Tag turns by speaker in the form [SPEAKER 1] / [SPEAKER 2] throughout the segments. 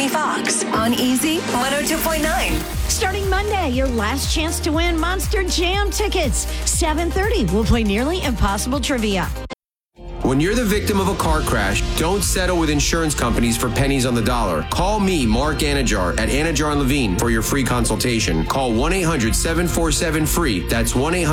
[SPEAKER 1] Tony Fox on Easy 102.9.
[SPEAKER 2] Starting Monday, your last chance to win Monster Jam tickets. 7:30, we'll play Nearly Impossible Trivia.
[SPEAKER 3] When you're the victim of a car crash, don't settle with insurance companies for pennies on the dollar. Call me, Mark Anajar, at Anajar & Levine for your free consultation. Call 1-800-747-FREE. That's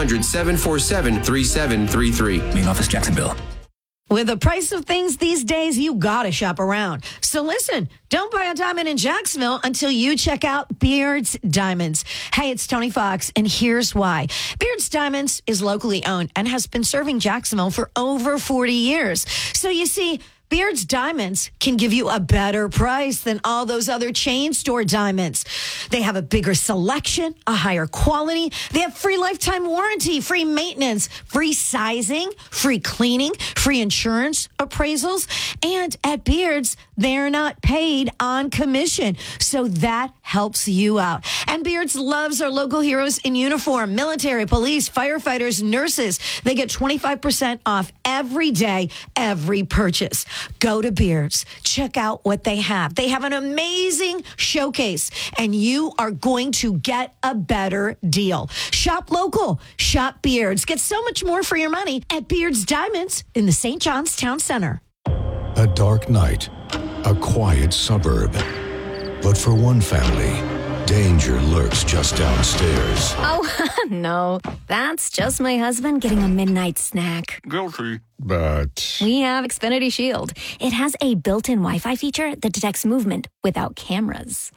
[SPEAKER 3] 1-800-747-3733.
[SPEAKER 4] Main office, Jacksonville.
[SPEAKER 2] With the price of things these days, you gotta shop around. So listen, don't buy a diamond in Jacksonville until you check out Beard's Diamonds. Hey, it's Tony Fox, and here's why. Beard's Diamonds is locally owned and has been serving Jacksonville for over 40 years. So you see, Beard's Diamonds can give you a better price than all those other chain store diamonds. They have a bigger selection, a higher quality. They have free lifetime warranty, free maintenance, free sizing, free cleaning, free insurance appraisals. And at Beard's, they're not paid on commission. So that helps you out. And Beard's loves our local heroes in uniform, military, police, firefighters, nurses. They get 25% off every day, every purchase. Go to Beard's. Check out what they have. They have an amazing showcase, and you are going to get a better deal. Shop local. Shop Beard's. Get so much more for your money at Beard's Diamonds in the St. John's Town Center.
[SPEAKER 5] A dark night, a quiet suburb. But for one family, danger lurks just downstairs.
[SPEAKER 6] Oh, no. That's just my husband getting a midnight snack.
[SPEAKER 5] Guilty. But
[SPEAKER 6] We have Xfinity Shield. It has a built-in Wi-Fi feature that detects movement without cameras.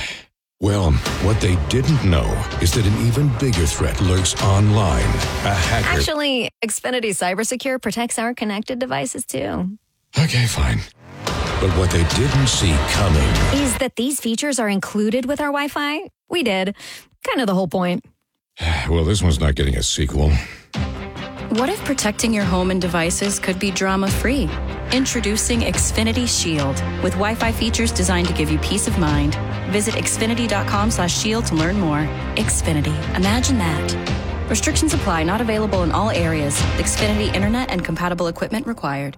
[SPEAKER 5] well, what they didn't know is that an even bigger threat lurks online. A hacker.
[SPEAKER 6] Actually, Xfinity CyberSecure protects our connected devices, too.
[SPEAKER 5] Okay, fine. But what they didn't see coming
[SPEAKER 6] Is that these features are included with our Wi-Fi? We did. Kind of the whole point.
[SPEAKER 5] Well, this one's not getting a sequel.
[SPEAKER 7] What if protecting your home and devices could be drama-free? Introducing Xfinity Shield with Wi-Fi features designed to give you peace of mind. Visit xfinity.com/shield to learn more. Xfinity. Imagine that. Restrictions apply. Not available in all areas. Xfinity Internet and compatible equipment required.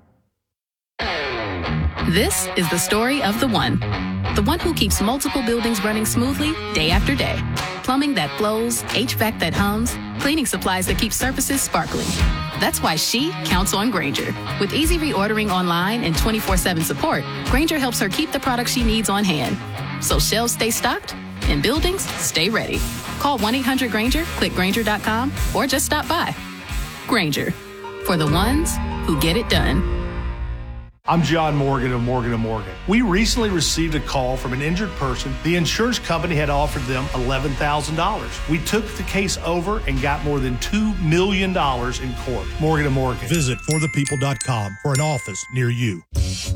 [SPEAKER 8] This is the story of the one who keeps multiple buildings running smoothly day after day. Plumbing that flows, HVAC that hums, cleaning supplies that keep surfaces sparkling. That's why she counts on Grainger. With easy reordering online and 24/7 support, Grainger helps her keep the products she needs on hand. So shelves stay stocked and buildings stay ready. Call 1-800-GRAINGER, click Grainger.com, or just stop by. Grainger, for the ones who get it done.
[SPEAKER 9] I'm John Morgan of Morgan & Morgan. We recently received a call from an injured person. The insurance company had offered them $11,000. We took the case over and got more than $2 million in court. Morgan & Morgan.
[SPEAKER 10] Visit forthepeople.com for an office near you.